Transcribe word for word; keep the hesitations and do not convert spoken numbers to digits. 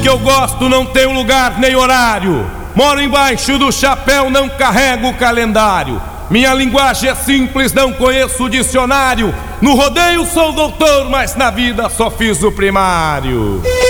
Que eu gosto não tem lugar nem horário. Moro embaixo do chapéu, não carrego o calendário. Minha linguagem é simples, não conheço o dicionário. No rodeio sou doutor, mas na vida só fiz o primário.